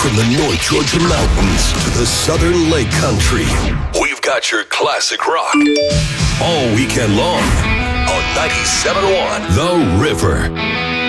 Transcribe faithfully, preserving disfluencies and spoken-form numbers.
From the North Georgia mountains to the southern lake country, we've got your classic rock all weekend long on ninety-seven point one The River.